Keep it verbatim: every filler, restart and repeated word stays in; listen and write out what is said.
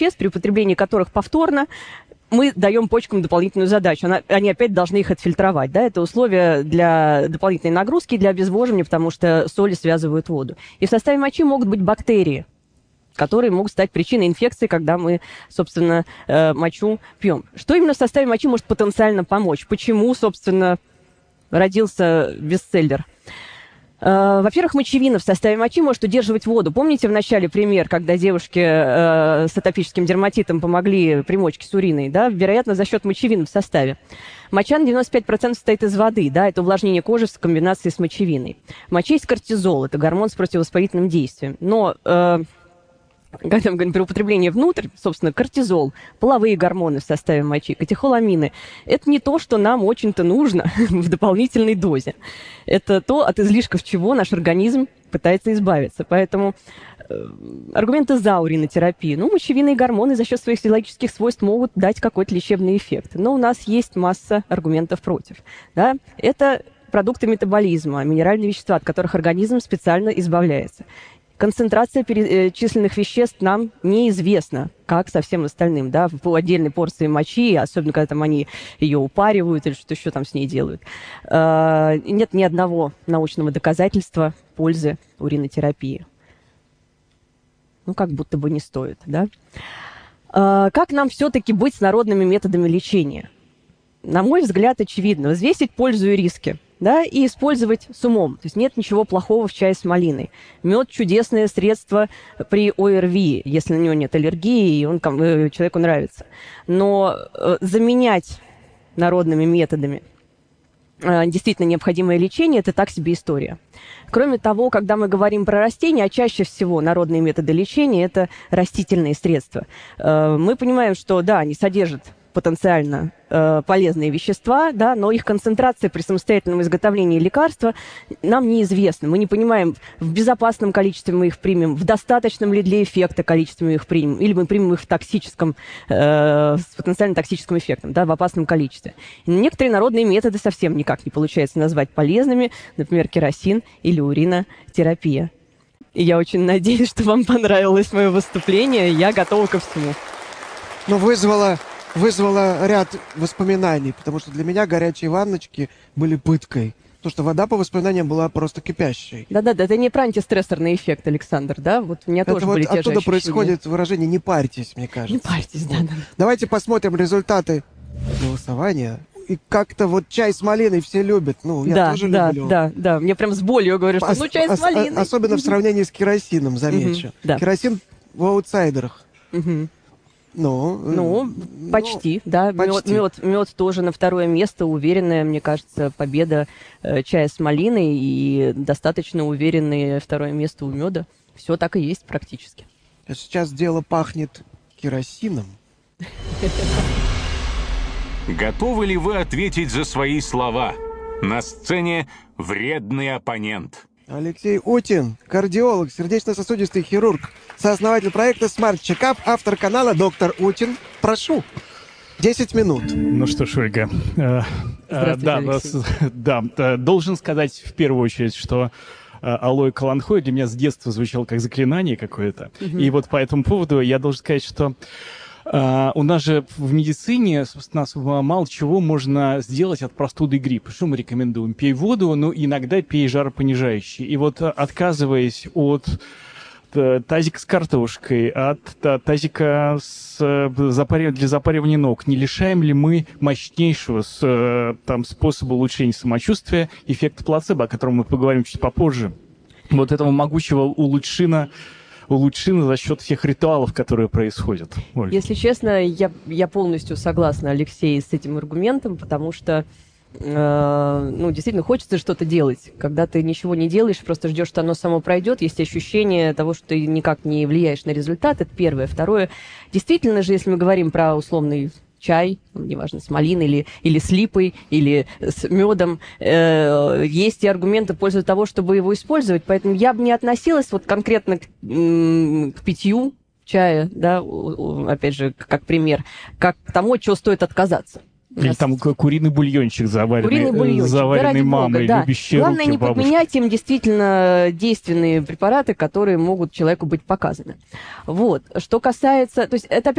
веществ, при употреблении которых повторно мы даем почкам дополнительную задачу. Она, они опять должны их отфильтровать. Да? Это условие для дополнительной нагрузки, для обезвоживания, потому что соли связывают воду. И в составе мочи могут быть бактерии, которые могут стать причиной инфекции, когда мы, собственно, мочу пьем. Что именно в составе мочи может потенциально помочь? Почему, собственно, родился бестселлер? Во-первых, мочевина в составе мочи может удерживать воду. Помните в начале пример, когда девушке э, с атопическим дерматитом помогли примочки с уриной? Да? Вероятно, за счет мочевины в составе. Моча на девяносто пять процентов состоит из воды. Да? Это увлажнение кожи в комбинации с мочевиной. В моче есть кортизол. Это гормон с противовоспалительным действием. Но... Э, Когда мы говорим про употребление внутрь, собственно, кортизол, половые гормоны в составе мочи, катехоламины, это не то, что нам очень-то нужно в дополнительной дозе. Это то, от излишков чего наш организм пытается избавиться. Поэтому э, аргументы за уринотерапию. Ну, мочевинные гормоны за счет своих физиологических свойств могут дать какой-то лечебный эффект. Но у нас есть масса аргументов против. Да? Это продукты метаболизма, минеральные вещества, от которых организм специально избавляется. Концентрация перечисленных веществ нам неизвестна, как со всем остальным, да, в отдельной порции мочи, особенно когда там они ее упаривают или что еще там с ней делают. Нет ни одного научного доказательства пользы уринотерапии. Ну, как будто бы не стоит, да. Как нам все-таки быть с народными методами лечения? На мой взгляд, очевидно. Взвесить пользу и риски. Да, и использовать с умом. То есть нет ничего плохого в чае с малиной. Мед – чудесное средство при ОРВИ, если на него нет аллергии, и он человеку нравится. Но э, заменять народными методами э, действительно необходимое лечение – это так себе история. Кроме того, когда мы говорим про растения, а чаще всего народные методы лечения – это растительные средства. Э, мы понимаем, что да, они содержат потенциально э, полезные вещества, да, но их концентрация при самостоятельном изготовлении лекарства нам неизвестна. Мы не понимаем, в безопасном количестве мы их примем, в достаточном ли для эффекта количестве мы их примем, или мы примем их в токсическом, э, с потенциально токсическим эффектом, да, в опасном количестве. И некоторые народные методы совсем никак не получается назвать полезными, например, керосин или уринотерапия. И я очень надеюсь, что вам понравилось мое выступление, я готова ко всему. Ну, вызвала... вызвало ряд воспоминаний, потому что для меня горячие ванночки были пыткой. Потому что вода, по воспоминаниям, была просто кипящей. Да-да-да, это не про антистрессорный эффект, Александр, да? Вот у меня это тоже вот были те же оттуда ощущения. происходит выражение «не парьтесь», мне кажется. Не парьтесь, вот. да-да. Давайте посмотрим результаты голосования. И как-то вот чай с малиной все любят. Ну, я да, тоже да, люблю. Да, да, мне прям с болью говорю, что Ос- ну чай с ос- малиной. Особенно в сравнении с керосином, замечу. Угу, да. Керосин в аутсайдерах. Угу. Ну, ну, ну, почти, да. Почти. Мед, мед, мед тоже на второе место. Уверенная, мне кажется, победа э, чая с малиной и достаточно уверенное второе место у меда. Все так и есть практически. Сейчас дело пахнет керосином. Готовы ли вы ответить за свои слова? На сцене вредный оппонент. Алексей Утин, кардиолог, сердечно-сосудистый хирург, сооснователь проекта Smart Checkup, автор канала Доктор Утин. Прошу, десять минут. Ну что ж, Ольга, э, э, да, да, да, должен сказать в первую очередь, что э, алоэ каланхоэ для меня с детства звучало как заклинание какое-то. Угу. И вот по этому поводу я должен сказать, что Uh, у нас же в медицине, собственно, мало чего можно сделать от простуды и гриппа. Что мы рекомендуем? Пей воду, но иногда пей жаропонижающий. И вот отказываясь от тазика с картошкой, от тазика с, запарив... для запаривания ног, не лишаем ли мы мощнейшего с, там, способа улучшения самочувствия эффекта плацебо, о котором мы поговорим чуть попозже? Вот этого могучего улучшина улучшена за счет всех ритуалов, которые происходят. Ольга. Если честно, я, я полностью согласна, Алексей, с этим аргументом, потому что э, ну, действительно хочется что-то делать. Когда ты ничего не делаешь, просто ждешь, что оно само пройдет, есть ощущение того, что ты никак не влияешь на результат, это первое. Второе, действительно же, если мы говорим про условный чай, неважно, с малиной или, или с липой, или с медом. Э, есть и аргументы в пользу того, чтобы его использовать. Поэтому я бы не относилась вот конкретно к, к питью чая, да, опять же, как пример, как к тому, от чего стоит отказаться. Или там куриный бульончик заваренный, куриный бульончик, заваренный да, мамой, да. любящей Главное руки не бабушки. подменять им действительно действенные препараты, которые могут человеку быть показаны. Вот. Что касается... То есть это, опять